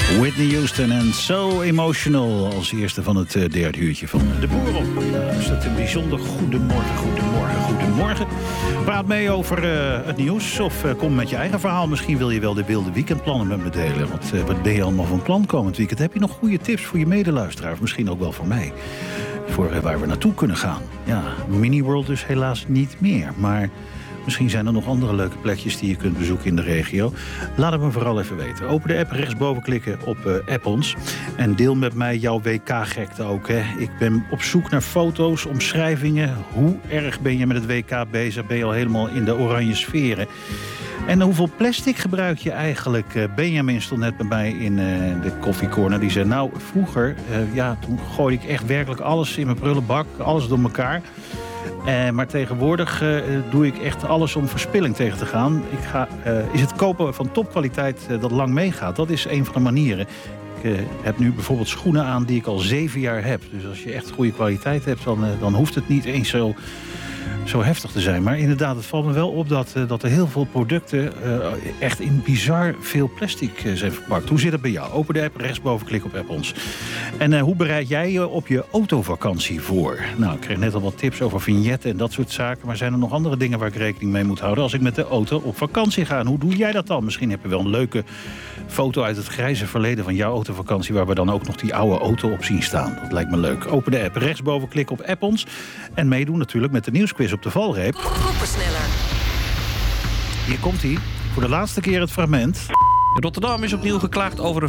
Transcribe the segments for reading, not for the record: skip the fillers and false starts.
Whitney Houston en So Emotional als eerste van het derde uurtje van De Boer op. Is dat een bijzonder goedemorgen. Praat mee over het nieuws of kom met je eigen verhaal. Misschien wil je wel de wilde weekendplannen met me delen. Wat ben je allemaal van plan komend weekend? Heb je nog goede tips voor je medeluisteraar? Misschien ook wel voor mij. Voor waar we naartoe kunnen gaan. Ja, Mini-World dus helaas niet meer. Maar misschien zijn er nog andere leuke plekjes die je kunt bezoeken in de regio. Laat het me vooral even weten. Open de app, rechtsboven klikken op App ons. En deel met mij jouw WK-gekte ook. Hè. Ik ben op zoek naar foto's, omschrijvingen. Hoe erg ben je met het WK bezig? Ben je al helemaal in de oranje sferen? En hoeveel plastic gebruik je eigenlijk? Benjamin stond net bij mij in de koffiecorner. Die zei, nou, vroeger, toen gooide ik echt werkelijk alles in mijn prullenbak. Alles door elkaar. Maar tegenwoordig doe ik echt alles om verspilling tegen te gaan. Is het kopen van topkwaliteit dat lang meegaat? Dat is een van de manieren. Ik heb nu bijvoorbeeld schoenen aan die ik al 7 jaar heb. Dus als je echt goede kwaliteit hebt, dan hoeft het niet eens zo heftig te zijn. Maar inderdaad, het valt me wel op dat er heel veel producten echt in bizar veel plastic zijn verpakt. Hoe zit het bij jou? Open de app, rechtsboven klik op App ons. En hoe bereid jij je op je autovakantie voor? Nou, ik kreeg net al wat tips over vignetten en dat soort zaken. Maar zijn er nog andere dingen waar ik rekening mee moet houden als ik met de auto op vakantie ga? En hoe doe jij dat dan? Misschien heb je wel een leuke foto uit het grijze verleden van jouw autovakantie, waar we dan ook nog die oude auto op zien staan. Dat lijkt me leuk. Open de app, rechtsboven klik op App ons. En meedoen natuurlijk met de nieuwsquiz op de valreep. Koppersneller. Hier komt hij. Voor de laatste keer het fragment. Rotterdam is opnieuw geklaagd over een...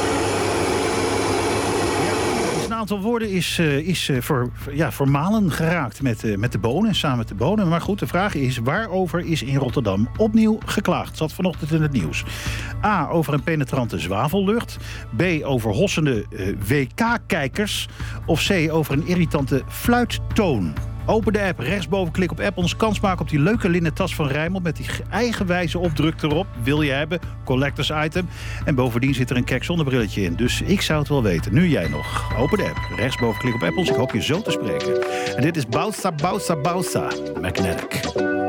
Een aantal woorden is vermalen geraakt met de bonen, samen met de bonen. Maar goed, de vraag is, waarover is in Rotterdam opnieuw geklaagd? Zat vanochtend in het nieuws. A, over een penetrante zwavellucht. B, over hossende WK-kijkers. Of C, over een irritante fluittoon. Open de app, rechtsboven klik op App ons, kans maken op die leuke linnen tas van Rijnmond met die eigenwijze opdruk erop. Wil je hebben, collectors item. En bovendien zit er een kek zonnebrilletje in. Dus ik zou het wel weten. Nu jij nog. Open de app, rechtsboven klik op App ons. Ik hoop je zo te spreken. En dit is Bausa, Magnetic.